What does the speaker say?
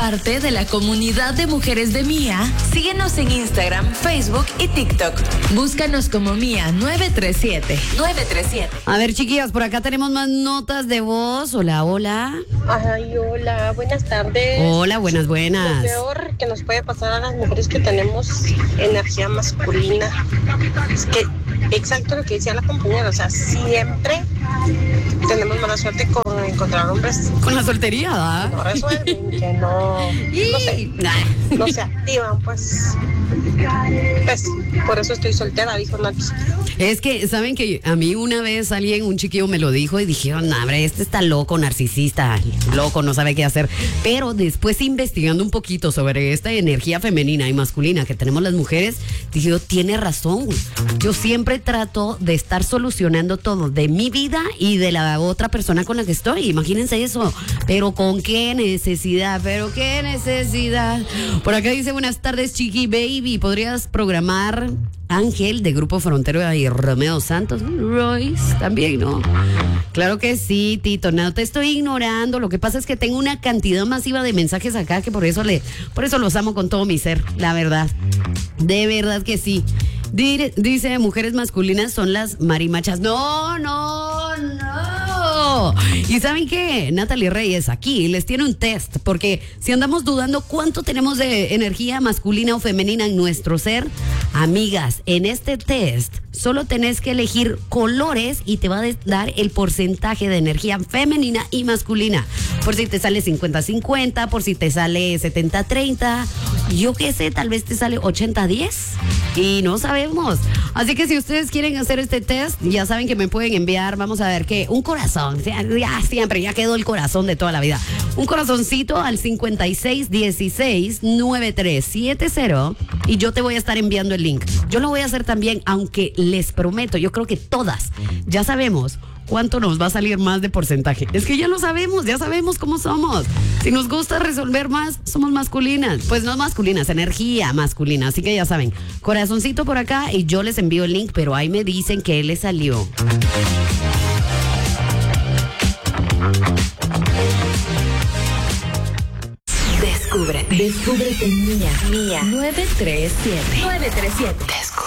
parte de la comunidad de mujeres de Mía, síguenos en Instagram, Facebook y TikTok. Búscanos como Mía 937. A ver, chiquillas, por acá tenemos más notas de voz. Hola, hola. Ay, hola, buenas tardes. Hola, buenas. Lo peor que nos puede pasar a las mujeres que tenemos energía masculina es que, exacto lo que decía la compañera, o sea, siempre tenemos mala suerte con encontrar hombres. Con la soltería, ¿verdad? No resuelven, que no se activan, pues por eso estoy soltera, dijo Nacho. Es que, ¿saben que a mí una vez un chiquillo me lo dijo y dijeron, hombre, este está loco, narcisista, loco, no sabe qué hacer? Pero después investigando un poquito sobre esta energía femenina y masculina que tenemos las mujeres, dije, tiene razón. Yo siempre trato de estar solucionando todo de mi vida y de la otra persona con la que estoy. Imagínense eso. Pero ¿con qué necesidad? ¿Pero qué necesidad? Por acá dice, buenas tardes, Chiqui Baby. ¿Podrías programar Ángel de Grupo Frontero y Romeo Santos? Royce también, ¿no? Claro que sí, Tito. No te estoy ignorando. Lo que pasa es que tengo una cantidad masiva de mensajes acá que por eso los amo con todo mi ser, la verdad. De verdad que sí. Dice, mujeres masculinas son las marimachas. No. ¿Y saben qué? Natalie Reyes aquí les tiene un test, porque si andamos dudando cuánto tenemos de energía masculina o femenina en nuestro ser, amigas, en este test solo tenés que elegir colores y te va a dar el porcentaje de energía femenina y masculina. Por si te sale 50-50, por si te sale 70-30, yo qué sé, tal vez te sale 80-10 y no sabemos. Así que si ustedes quieren hacer este test, ya saben que me pueden enviar, vamos a ver qué, un corazón, ya quedó el corazón de toda la vida. Un corazoncito al 5616-9370 y yo te voy a estar enviando el link. Yo lo voy a hacer también, aunque les prometo, yo creo que todas ya sabemos cuánto nos va a salir más de porcentaje. Es que ya lo sabemos, ya sabemos cómo somos. Si nos gusta resolver más, somos masculinas. Pues no masculinas, energía masculina. Así que ya saben, corazoncito por acá y yo les envío el link, pero ahí me dicen que les salió. Descúbrete Mía 937.